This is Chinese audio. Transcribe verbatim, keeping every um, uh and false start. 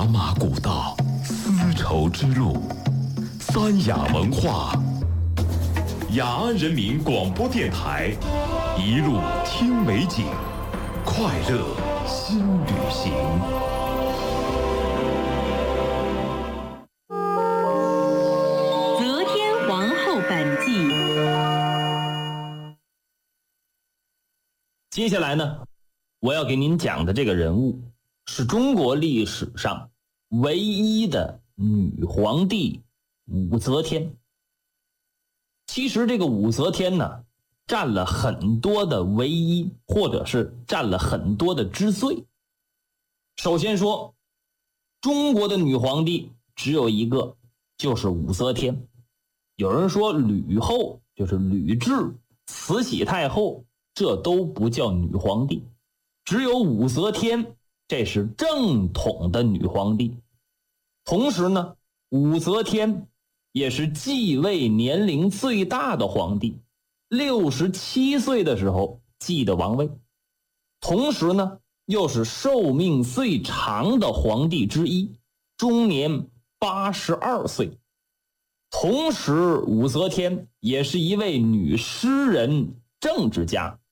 马古道，丝绸之路，三雅文化，雅安人民广播电台，一路听美景，快乐新旅行。 则天皇后本纪。 接下来呢，我要给您讲的这个人物是中国历史上唯一的女皇帝武则天。其实这个武则天呢，占了很多的唯一，或者是占了很多的之最。首先说，中国的女皇帝只有一个，就是武则天。有人说吕后就是吕雉、慈禧太后，这都不叫女皇帝，只有武则天，这是正统的女皇帝。同时呢，武则天也是继位年龄最大的皇帝，六十七岁的时候继的王位，同时呢，又是寿命最长的皇帝之一，终年八十二岁。同时，武则天也是一位女诗人、政治家，